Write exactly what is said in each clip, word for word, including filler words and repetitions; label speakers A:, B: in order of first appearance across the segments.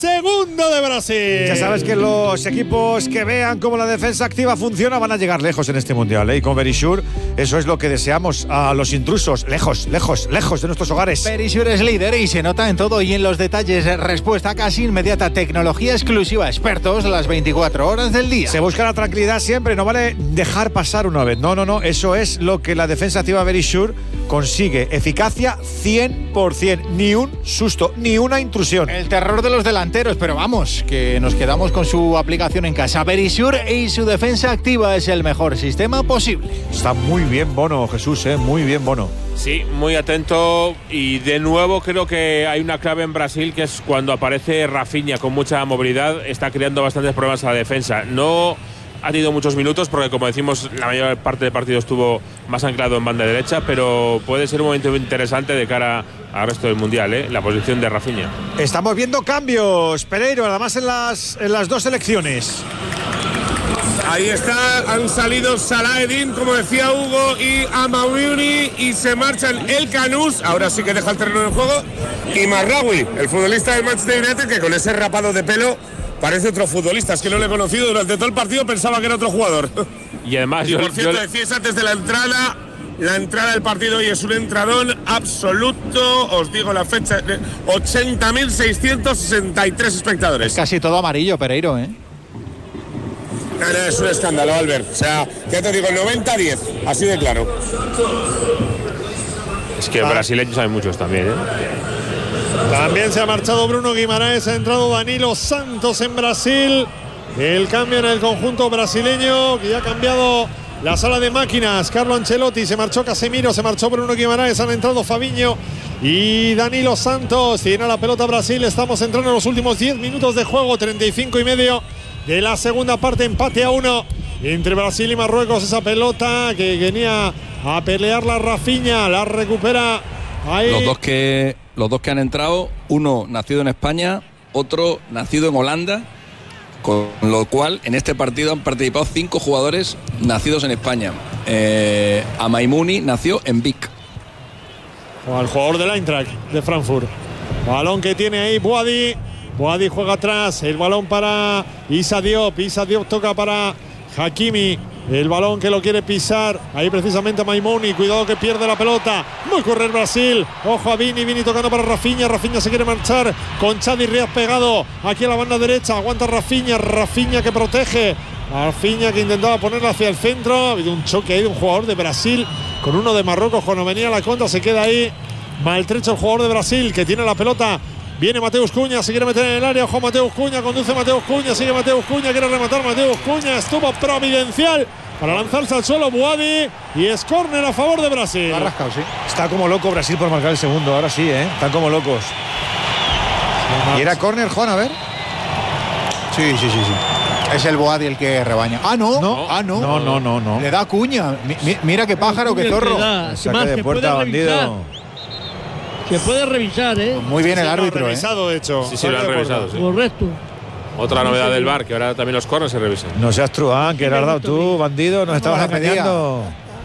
A: Segundo de Brasil.
B: Ya sabes que los equipos que vean cómo la defensa activa funciona van a llegar lejos en este mundial, ¿eh? Y con Verisure, eso es lo que deseamos a los intrusos, lejos, lejos, lejos de nuestros hogares.
C: Verisure es líder y se nota en todo y en los detalles. Respuesta casi inmediata, tecnología exclusiva, expertos las veinticuatro horas del día.
B: Se busca la tranquilidad siempre, no vale dejar pasar una vez. No, no, no, eso es lo que la defensa activa Verisure consigue. Eficacia cien por ciento, ni un susto, ni una intrusión.
C: El terror de los delanteros, pero vamos, que nos quedamos con su aplicación en casa. Verisure y su defensa activa es el mejor sistema posible.
B: Está muy bien Bono, Jesús, ¿eh? Muy bien Bono.
D: Sí, muy atento, y de nuevo creo que hay una clave en Brasil, que es cuando aparece Rafinha con mucha movilidad, está creando bastantes problemas a la defensa. No ha tenido muchos minutos porque, como decimos, la mayor parte del partido estuvo más anclado en banda derecha, pero puede ser un momento interesante de cara al resto del Mundial, ¿eh? La posición de Rafinha.
B: Estamos viendo cambios, Pereiro, además en las, en las dos selecciones.
E: Ahí está, han salido Salah-Eddin, como decía Hugo, y Amauri, y se marchan el Canús, ahora sí que deja el terreno de juego, y Marraoui, el futbolista del Manchester United, que con ese rapado de pelo parece otro futbolista. Es que no lo he conocido durante todo el partido, pensaba que era otro jugador.
D: Y además,
E: y
D: yo,
E: por cierto,
D: yo...
E: decíais antes de la entrada, la entrada del partido hoy es un entradón absoluto. Os digo la fecha, ochenta mil seiscientos sesenta y tres espectadores.
C: Es casi todo amarillo, Pereiro, ¿eh?
E: No, no, es un escándalo, Albert. O sea, ya te digo, noventa a diez, así de claro.
D: Es que ah. brasileños hay muchos también, ¿eh?
A: También se ha marchado Bruno Guimarães, ha entrado Danilo Santos en Brasil. El cambio en el conjunto brasileño, que ya ha cambiado la sala de máquinas. Carlo Ancelotti, se marchó Casemiro, se marchó Bruno Guimarães, han entrado Fabinho y Danilo Santos. Tiene la pelota Brasil, estamos entrando en los últimos diez minutos de juego, treinta y cinco y medio de la segunda parte, empate a uno entre Brasil y Marruecos. Esa pelota que venía a pelear la Rafinha, la recupera ahí.
F: Los dos que, los dos que han entrado, uno nacido en España, otro nacido en Holanda, con lo cual en este partido han participado cinco jugadores nacidos en España. Eh, Amaimuni nació en Vic.
A: O el jugador del Eintracht de Frankfurt. Balón que tiene ahí Boadi. Boadi juega atrás, el balón para Issa Diop, Issa Diop toca para Hakimi, el balón que lo quiere pisar, ahí precisamente Maimoni, cuidado que pierde la pelota, muy correr Brasil, ojo a Vini, Vini tocando para Rafinha, Rafinha se quiere marchar con Chadi Ríaz pegado, aquí a la banda derecha, aguanta Rafinha, Rafinha que protege, Rafinha que intentaba ponerla hacia el centro, ha habido un choque ahí de un jugador de Brasil con uno de Marruecos, cuando venía la contra se queda ahí, maltrecho el jugador de Brasil que tiene la pelota. Viene Mateus Cunha, se quiere meter en el área, ojo Mateus Cunha, conduce Mateus Cunha, sigue Mateus Cunha, quiere rematar Mateus Cunha, estuvo providencial para lanzarse al suelo Boadi y es córner a favor de Brasil.
C: Rascado, sí.
B: Está como loco Brasil por marcar el segundo, ahora sí, ¿eh? Están como locos. ¿Y era córner, Juan, a ver?
C: Sí, sí, sí, sí. Es el Boadi el que rebaña. Ah, no,
B: no,
C: ah, no.
B: No, no, no, no.
C: Le da Cunha. Mi, mi, mira qué pájaro, qué zorro.
B: Saque de puerta, bandido.
G: Se puede revisar, ¿eh?
C: Pues muy bien el árbitro,
A: lo revisado,
C: ¿eh?
A: de hecho.
D: Sí, sí, lo han revisado. Sí.
G: Correcto.
D: Otra novedad del V A R, que ahora también los corners se revisan.
B: No seas truán, que le has dado tú, bandido, nos estabas engañando.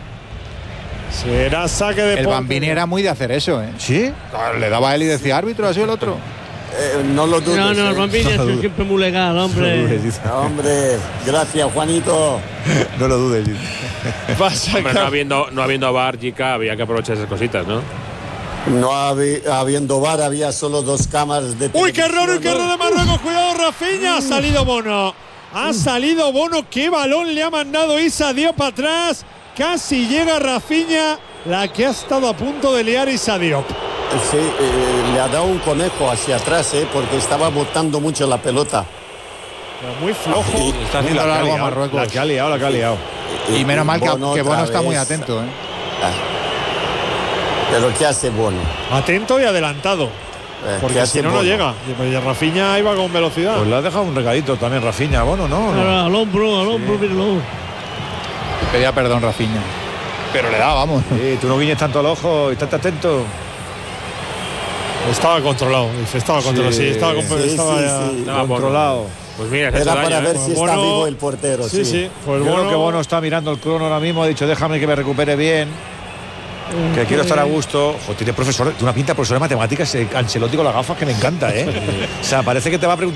A: Será saque de
C: El Bambini era muy de hacer eso, ¿eh?
B: ¿Sí?
C: Le daba a él y decía árbitro, así el otro.
H: Eh, no lo dudes.
G: No, no, el Bambini
B: eh.
G: es siempre muy legal, hombre.
B: No, dudes,
H: hombre, gracias, Juanito.
B: No lo dudes.
D: Hombre, no habiendo, no habiendo V A R, Jica, había que aprovechar esas cositas, ¿no?
H: No habi, habiendo V A R, había solo dos cámaras de
A: ¡Uy, qué error, uy, qué error de Marruecos! Cuidado, Rafinha, ha salido Bono. Ha salido Bono, qué balón le ha mandado Issa Diop para atrás. Casi llega Rafinha, la que ha estado a punto de liar Issa Diop.
H: Sí, eh, le ha dado un conejo hacia atrás, eh, porque estaba botando mucho la pelota.
A: Pero muy flojo.
C: Sí, está haciendo
B: la
C: algo a
B: liado,
C: Marruecos.
B: La que ha liado, la que ha liado.
C: Y, y menos mal que Bono, que Bono está
H: vez.
C: muy atento, ¿eh?
H: Ah. Pero ¿qué hace Bono?
A: Atento y adelantado.
H: Eh,
A: porque si no, Bono? no llega. Y Rafinha iba con velocidad.
B: Pues le ha dejado un regalito también Rafinha, Bono, ¿no?
G: Claro, al hombro, al hombro, sí. Míralo.
C: Pedía perdón Rafinha. Pero le da, vamos.
B: Sí, tú no guiñes tanto el ojo y estate atento.
A: Estaba controlado, dice, estaba controlado. Sí, sí estaba, sí, estaba,
H: sí,
A: ya,
H: sí.
A: estaba
B: controlado.
D: Pues mira,
H: era para
D: daño,
H: ver
D: ¿eh?
H: si
A: Bono,
H: está vivo el portero.
A: Sí, sí.
H: sí.
A: Pues
B: Yo
A: Bono,
B: creo que Bono está mirando el crono ahora mismo, ha dicho déjame que me recupere bien. Que quiero estar a gusto. Joder, tiene profesor, tiene una pinta de profesor de matemáticas, eh, Ancelotti con las gafas que me encanta, ¿eh? O sea, parece que te va a preguntar